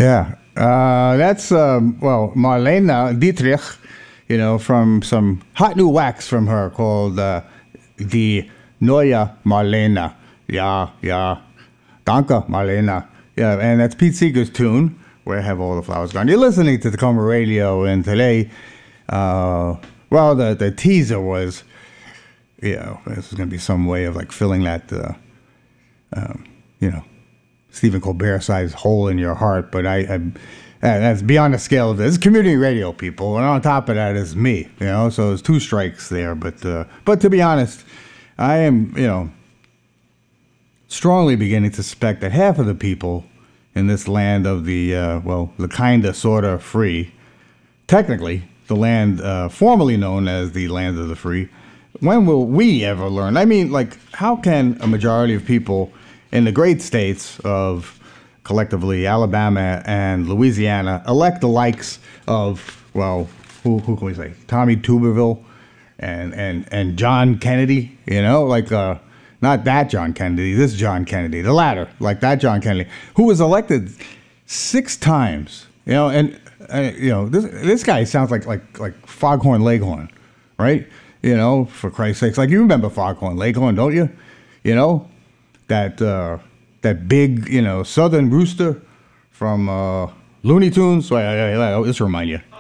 Yeah, that's well, Marlene Dietrich, from some hot new wax from her called the Neue Marlene. Yeah, yeah, Danke Marlene. Yeah, and that's Pete Seeger's tune. Where have all the flowers gone? You're listening to Tacoma Radio, and today, well, the teaser was, this is going to be some way of like filling that, you know, Stephen Colbert-sized hole in your heart, but that's beyond the scale of this. It's community radio, people, and on top of that is me, so there's two strikes there. But to be honest, I am, strongly beginning to suspect that half of the people in this land of the, the kinda, sorta free, technically, the land formerly known as the land of the free, when will we ever learn? I mean, like, how can a majority of people in the great states of collectively Alabama and Louisiana elect the likes of, well, who can we say? Tommy Tuberville and John Kennedy, not that John Kennedy, this John Kennedy, the latter, like that John Kennedy, who was elected 6 times, this guy sounds like Foghorn Leghorn, right? For Christ's sakes, like you remember Foghorn Leghorn, don't you? That big, southern rooster from Looney Tunes. Wait, let's remind you.